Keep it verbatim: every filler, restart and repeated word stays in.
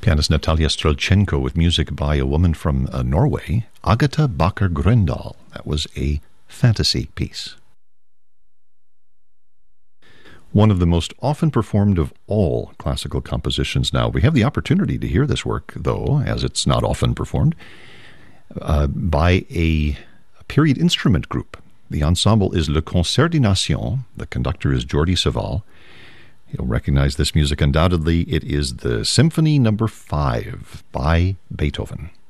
Pianist Natalia Strelchenko with music by a woman from uh, Norway, Agatha Bakker Grøndal. That was a fantasy piece. One of the most often performed of all classical compositions now. We have the opportunity to hear this work, though, as it's not often performed, uh, by a, a period instrument group. The ensemble is Le Concert des Nations. The conductor is Jordi Savall. You'll recognize this music undoubtedly. It is the Symphony Number Five by Beethoven.